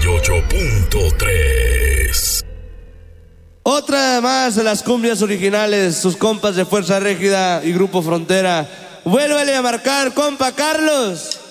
98.3. Otra más de las cumbias originales, sus compas de Fuerza Régida y Grupo Frontera. Vuélvele a marcar, compa Carlos.